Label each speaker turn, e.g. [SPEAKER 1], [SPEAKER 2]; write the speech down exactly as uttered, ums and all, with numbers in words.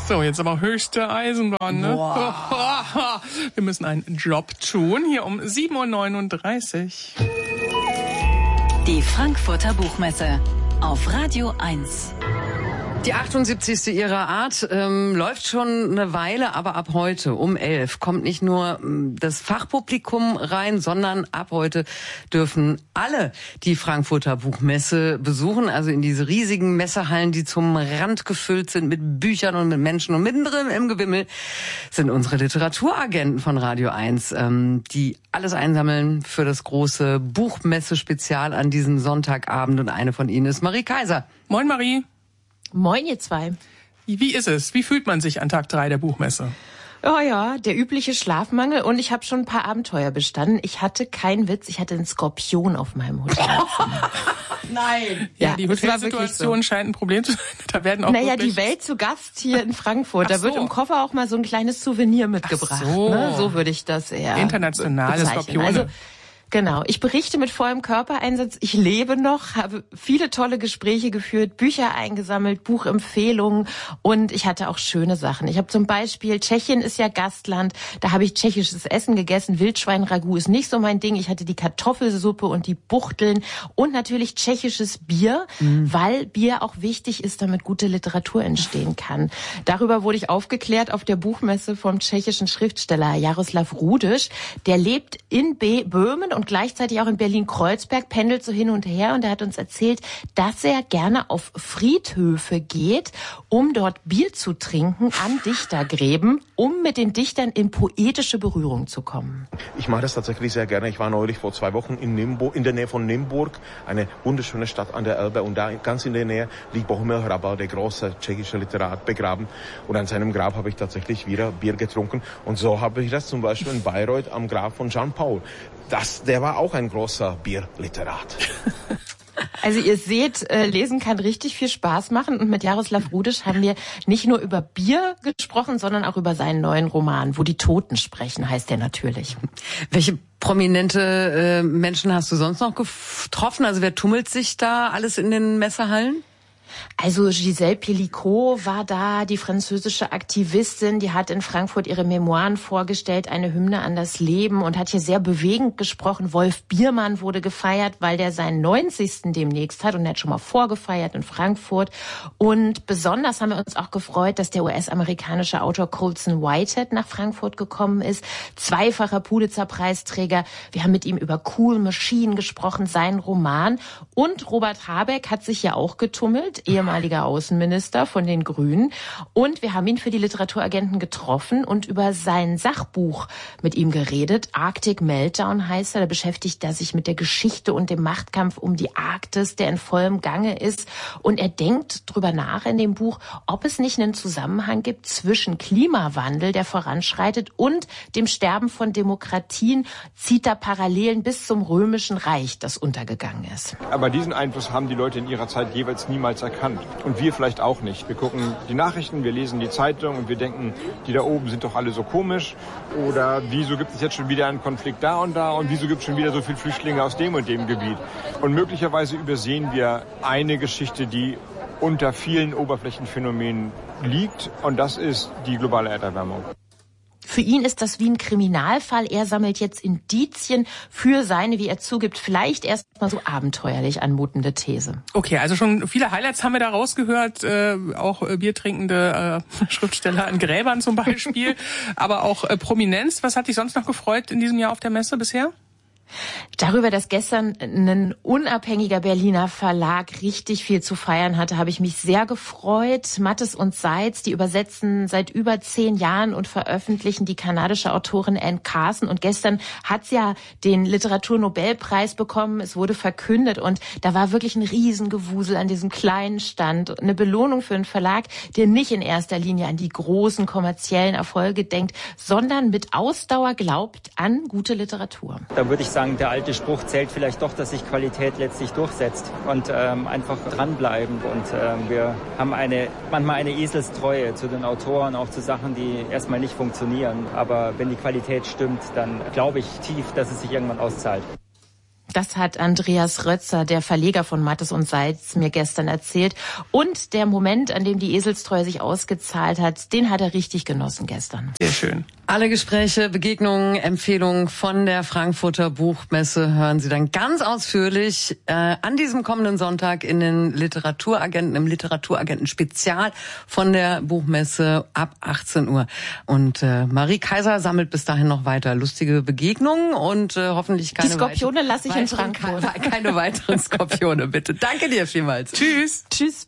[SPEAKER 1] So, jetzt aber höchste Eisenbahn, ne?
[SPEAKER 2] Boah.
[SPEAKER 1] Wir müssen einen Job tun, hier um sieben Uhr neununddreißig.
[SPEAKER 3] Die Frankfurter Buchmesse auf Radio eins.
[SPEAKER 2] Die achtundsiebzigste ihrer Art ähm, läuft schon eine Weile, aber ab heute um elf kommt nicht nur ähm, das Fachpublikum rein, sondern ab heute dürfen alle die Frankfurter Buchmesse besuchen, also in diese riesigen Messehallen, die zum Rand gefüllt sind mit Büchern und mit Menschen. Und mittendrin im Gewimmel sind unsere Literaturagenten von Radio eins, ähm, die alles einsammeln für das große Buchmesse-Spezial an diesem Sonntagabend. Und eine von ihnen ist Marie Kaiser.
[SPEAKER 1] Moin Marie.
[SPEAKER 4] Moin, ihr zwei.
[SPEAKER 1] Wie ist es? Wie fühlt man sich an Tag drei der Buchmesse?
[SPEAKER 4] Oh ja, der übliche Schlafmangel, und ich habe schon ein paar Abenteuer bestanden. Ich hatte keinen Witz, ich hatte einen Skorpion auf meinem Hotelzimmer.
[SPEAKER 2] Nein.
[SPEAKER 1] Ja,
[SPEAKER 4] Ja,
[SPEAKER 1] die
[SPEAKER 4] das war
[SPEAKER 1] Hotelsituation
[SPEAKER 4] wirklich so.
[SPEAKER 1] scheint ein Problem zu sein. Da werden auch
[SPEAKER 4] Naja,
[SPEAKER 1] wirklich
[SPEAKER 4] die Welt zu Gast hier in Frankfurt.
[SPEAKER 1] Ach
[SPEAKER 4] Da wird
[SPEAKER 1] so.
[SPEAKER 4] im Koffer auch mal so ein kleines Souvenir mitgebracht.
[SPEAKER 1] Ach so.
[SPEAKER 4] Ne? So würde ich das eher
[SPEAKER 1] internationale
[SPEAKER 4] bezeichnen.
[SPEAKER 1] Skorpione.
[SPEAKER 4] Also, genau, ich berichte mit vollem Körpereinsatz. Ich lebe noch, habe viele tolle Gespräche geführt, Bücher eingesammelt, Buchempfehlungen, und ich hatte auch schöne Sachen. Ich habe zum Beispiel, Tschechien ist ja Gastland, da habe ich tschechisches Essen gegessen. Wildschweinragout ist nicht so mein Ding. Ich hatte die Kartoffelsuppe und die Buchteln und natürlich tschechisches Bier, mhm. weil Bier auch wichtig ist, damit gute Literatur entstehen kann. Darüber wurde ich aufgeklärt auf der Buchmesse vom tschechischen Schriftsteller Jaroslav Rudisch. Der lebt in B- Böhmen und gleichzeitig auch in Berlin-Kreuzberg, pendelt so hin und her, und er hat uns erzählt, dass er gerne auf Friedhöfe geht, um dort Bier zu trinken an Dichtergräben, um mit den Dichtern in poetische Berührung zu kommen.
[SPEAKER 5] Ich mache das tatsächlich sehr gerne. Ich war neulich vor zwei Wochen in, Nimburg, in der Nähe von Nymburk, eine wunderschöne Stadt an der Elbe, und da ganz in der Nähe liegt Bohumil Hrabal, der große tschechische Literat, begraben, und an seinem Grab habe ich tatsächlich wieder Bier getrunken, und so habe ich das zum Beispiel in Bayreuth am Grab von Jean Paul. Das, der war auch ein großer Bierliterat.
[SPEAKER 4] Also ihr seht, äh, Lesen kann richtig viel Spaß machen, und mit Jaroslav Rudisch haben wir nicht nur über Bier gesprochen, sondern auch über seinen neuen Roman, Wo die Toten sprechen, heißt der natürlich.
[SPEAKER 2] Welche prominente äh, Menschen hast du sonst noch getroffen? Also wer tummelt sich da alles in den Messehallen?
[SPEAKER 4] Also Gisèle Pelicot war da, die französische Aktivistin, die hat in Frankfurt ihre Memoiren vorgestellt, eine Hymne an das Leben, und hat hier sehr bewegend gesprochen. Wolf Biermann wurde gefeiert, weil der seinen neunzigsten demnächst hat, und er hat schon mal vorgefeiert in Frankfurt. Und besonders haben wir uns auch gefreut, dass der U S-amerikanische Autor Colson Whitehead nach Frankfurt gekommen ist, zweifacher Pulitzer-Preisträger. Wir haben mit ihm über Cool Machine gesprochen, seinen Roman. Und Robert Habeck hat sich ja auch getummelt, ehemaliger Außenminister von den Grünen. Und wir haben ihn für die Literaturagenten getroffen und über sein Sachbuch mit ihm geredet. Arctic Meltdown heißt er. Da beschäftigt er sich mit der Geschichte und dem Machtkampf um die Arktis, der in vollem Gange ist. Und er denkt drüber nach in dem Buch, ob es nicht einen Zusammenhang gibt zwischen Klimawandel, der voranschreitet, und dem Sterben von Demokratien. Zieht da Parallelen bis zum Römischen Reich, das untergegangen ist.
[SPEAKER 6] Aber diesen Einfluss haben die Leute in ihrer Zeit jeweils niemals erkannt. Und wir vielleicht auch nicht. Wir gucken die Nachrichten, wir lesen die Zeitung und wir denken, die da oben sind doch alle so komisch. Oder wieso gibt es jetzt schon wieder einen Konflikt da und da? Und wieso gibt es schon wieder so viele Flüchtlinge aus dem und dem Gebiet? Und möglicherweise übersehen wir eine Geschichte, die unter vielen Oberflächenphänomenen liegt. Und das ist die globale Erderwärmung.
[SPEAKER 4] Für ihn ist das wie ein Kriminalfall. Er sammelt jetzt Indizien für seine, wie er zugibt, vielleicht erst mal so abenteuerlich anmutende These.
[SPEAKER 1] Okay, also schon viele Highlights haben wir da rausgehört, äh, auch äh, biertrinkende äh, Schriftsteller an Gräbern zum Beispiel, aber auch äh, Prominenz. Was hat dich sonst noch gefreut in diesem Jahr auf der Messe bisher?
[SPEAKER 4] Darüber, dass gestern ein unabhängiger Berliner Verlag richtig viel zu feiern hatte, habe ich mich sehr gefreut. Mattes und Seitz, die übersetzen seit über zehn Jahren und veröffentlichen die kanadische Autorin Anne Carson. Und gestern hat sie ja den Literaturnobelpreis bekommen. Es wurde verkündet, und da war wirklich ein Riesengewusel an diesem kleinen Stand. Eine Belohnung für einen Verlag, der nicht in erster Linie an die großen kommerziellen Erfolge denkt, sondern mit Ausdauer glaubt an gute Literatur.
[SPEAKER 7] Da würde ich sagen, der alte Spruch zählt vielleicht doch, dass sich Qualität letztlich durchsetzt, und ähm, einfach dranbleiben. Und ähm, wir haben eine manchmal eine Eselstreue zu den Autoren, auch zu Sachen, die erstmal nicht funktionieren. Aber wenn die Qualität stimmt, dann glaube ich tief, dass es sich irgendwann auszahlt.
[SPEAKER 4] Das hat Andreas Rötzer, der Verleger von Mattes und Seitz, mir gestern erzählt. Und der Moment, an dem die Eselstreue sich ausgezahlt hat, den hat er richtig genossen gestern.
[SPEAKER 1] Sehr schön.
[SPEAKER 2] Alle Gespräche, Begegnungen, Empfehlungen von der Frankfurter Buchmesse hören Sie dann ganz ausführlich äh, an diesem kommenden Sonntag in den Literaturagenten, im Literaturagenten-Spezial von der Buchmesse ab achtzehn Uhr. Und äh, Marie Kaiser sammelt bis dahin noch weiter lustige Begegnungen und äh, hoffentlich keine
[SPEAKER 4] Die Skorpione lasse ich in Frankfurt.
[SPEAKER 2] Keine, keine weiteren Skorpione, bitte. Danke dir vielmals.
[SPEAKER 1] Tschüss.
[SPEAKER 4] Tschüss.